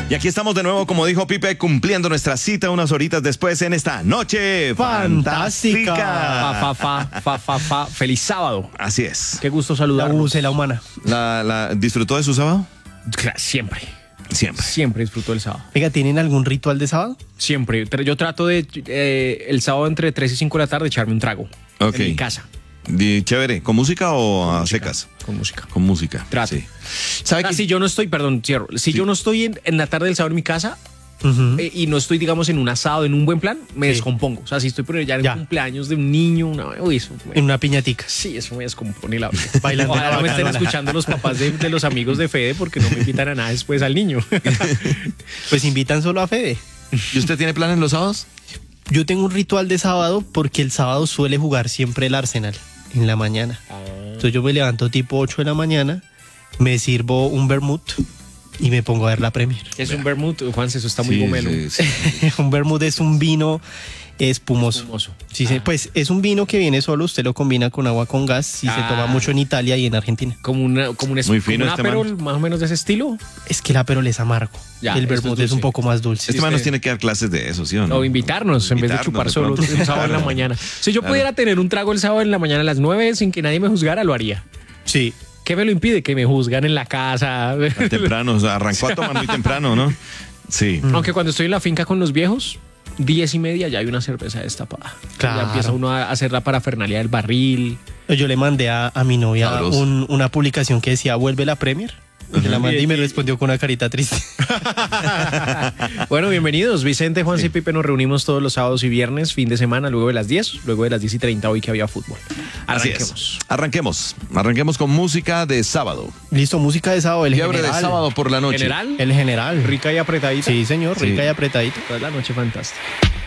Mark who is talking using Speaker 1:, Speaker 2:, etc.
Speaker 1: Y aquí estamos de nuevo, como dijo Pipe, cumpliendo nuestra cita unas horitas después en esta noche fantástica.
Speaker 2: Feliz sábado.
Speaker 1: Así es.
Speaker 2: Qué gusto saludarlos.
Speaker 3: La humana.
Speaker 1: ¿Disfrutó de su sábado?
Speaker 2: Siempre.
Speaker 1: Siempre.
Speaker 2: Siempre disfruto del sábado.
Speaker 3: Oiga, ¿tienen algún ritual de sábado?
Speaker 2: Siempre. Yo trato de el sábado entre 3 y 5 de la tarde echarme un trago.
Speaker 1: Ok.
Speaker 2: En mi casa.
Speaker 1: Chévere. ¿Con música o a secas?
Speaker 2: Con música.
Speaker 1: Con música.
Speaker 2: Trato.
Speaker 1: Sí. ¿Sabe
Speaker 2: Si yo no estoy, cierro. Si yo no estoy en la tarde del sábado en mi casa y no estoy, digamos, en un asado, en un buen plan, me descompongo. O sea, si estoy por ya en el cumpleaños de un niño,
Speaker 3: en una piñatica.
Speaker 2: Sí, eso me descompone la vida.
Speaker 3: Bailando.
Speaker 2: Ojalá no me estén escuchando los papás de los amigos de Fede porque no me invitan a nada después al niño.
Speaker 3: Pues invitan solo a Fede.
Speaker 1: ¿Y usted tiene planes los sábados?
Speaker 3: Yo tengo un ritual de sábado porque el sábado suele jugar siempre el Arsenal en la mañana. Entonces yo me levanto tipo 8 de la mañana, me sirvo un vermut y me pongo a ver la Premier.
Speaker 2: Es un vermut, Juan, eso está muy gomelo.
Speaker 1: Sí.
Speaker 3: Un vermut es un vino espumoso. Sí, pues es un vino que viene solo, usted lo combina con agua con gas y se toma mucho en Italia y en Argentina.
Speaker 2: Como un
Speaker 1: Muy fino
Speaker 2: un
Speaker 1: este
Speaker 2: Aperol, más o menos de ese estilo.
Speaker 3: Es que el Aperol es amargo. El vermut es un poco más dulce.
Speaker 1: Este man nos tiene que dar clases de eso, ¿sí o no?
Speaker 2: O invitarnos en vez de chupar solo el sábado en la mañana. Si yo pudiera tener un trago el sábado en la mañana a las 9 sin que nadie me juzgara, lo haría.
Speaker 3: Sí.
Speaker 2: ¿Qué me lo impide? Que me juzgan en la casa.
Speaker 1: Temprano, o sea, arrancó a tomar muy temprano, ¿no? Sí.
Speaker 2: Aunque cuando estoy en la finca con los viejos, 10:30 ya hay una cerveza destapada.
Speaker 3: Claro.
Speaker 2: Ya empieza uno a hacer la parafernalia del barril.
Speaker 3: Yo le mandé a mi novia una publicación que decía vuelve la Premier. Le la mandé y me respondió con una carita triste.
Speaker 2: Bueno, bienvenidos. Vicente, Juan y Pipe, nos reunimos todos los sábados y viernes, fin de semana, luego de las 10, luego de las 10:30 hoy que había fútbol. Arranquemos.
Speaker 1: Arranquemos con música de sábado.
Speaker 3: Listo, música de sábado. El
Speaker 1: Fiebre
Speaker 3: general.
Speaker 1: de sábado por la noche.
Speaker 2: ¿General?
Speaker 3: El general.
Speaker 2: Rica y apretadita.
Speaker 3: Sí, señor, rica y apretadita.
Speaker 2: Toda la noche fantástica.